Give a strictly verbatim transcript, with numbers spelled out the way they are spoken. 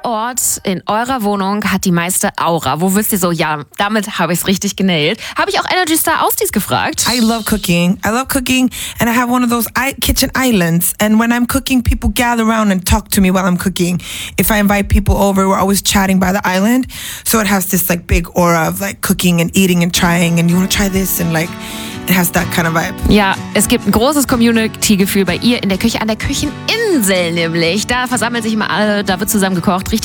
Ort in eurer Wohnung hat die meiste Aura? Wo wisst ihr so, ja, damit habe ich es richtig genailt? Habe ich auch Energy Star Austis gefragt. I love cooking. I love cooking and I have one of those I- kitchen islands. And when I'm cooking, people gather around and talk to me while I'm cooking. If I invite people over, we're always chatting by the island. So it has this like big aura of like cooking and eating and trying and you want to try this and like it has that kind of vibe. Ja, es gibt ein großes Community-Gefühl bei ihr in der Küche, an der Kücheninsel nämlich. Da versammeln sich immer alle, da wird zusammen gekocht. Richtig